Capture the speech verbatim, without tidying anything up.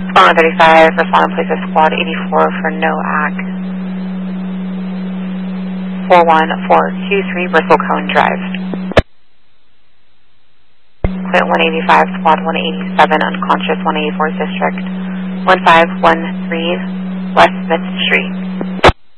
Squad one thirty-five, respond please to Squad eighty-four for no A C. four one four two three Bristol Cone Drive. Clear one eighty-five, Squad one eighty-seven, unconscious one eighty-fourth District. one five one three West Smith Street.